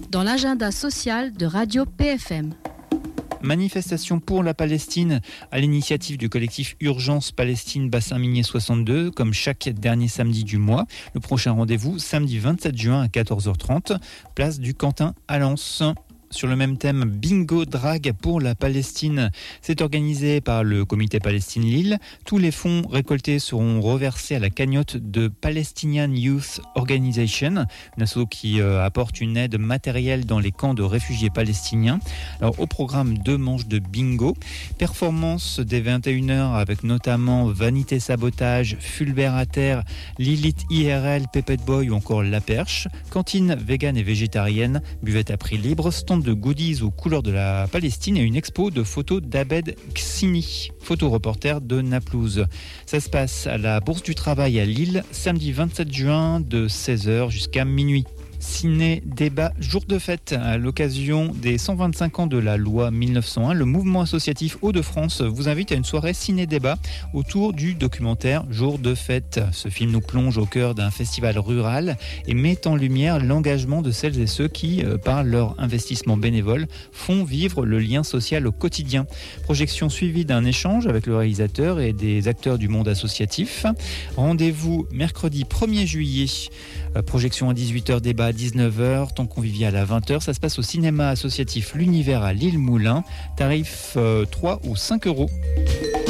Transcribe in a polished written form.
dans l'agenda social de Radio PFM. Manifestation pour la Palestine à l'initiative du collectif Urgence Palestine Bassin Minier 62, comme chaque dernier samedi du mois. Le prochain rendez-vous, samedi 27 juin à 14h30, place du Quentin à Lens. Sur le même thème, Bingo Drag pour la Palestine. C'est organisé par le comité Palestine Lille. Tous les fonds récoltés seront reversés à la cagnotte de Palestinian Youth Organization, une asso qui apporte une aide matérielle dans les camps de réfugiés palestiniens. Alors, au programme 2 manches de bingo, performance dès 21h avec notamment Vanité Sabotage, Fulbert à Terre, Lilith IRL, Pepet Boy ou encore La Perche, cantine végane et végétarienne, buvette à prix libre, stand de goodies aux couleurs de la Palestine et une expo de photos d'Abed Ksini, photoreporter de Naplouse. Ça se passe à la Bourse du Travail à Lille, samedi 27 juin de 16h jusqu'à minuit. Ciné-débat jour de fête. À l'occasion des 125 ans de la loi 1901, le mouvement associatif Hauts-de-France vous invite à une soirée ciné-débat autour du documentaire Jour de fête. Ce film nous plonge au cœur d'un festival rural et met en lumière l'engagement de celles et ceux qui, par leur investissement bénévole, font vivre le lien social au quotidien. Projection suivie d'un échange avec le réalisateur et des acteurs du monde associatif. Rendez-vous mercredi 1er juillet. Projection à 18h, débat à 19h, temps convivial à 20h. Ça se passe au cinéma associatif L'Univers à Lille-Moulin. Tarif 3 ou 5 euros.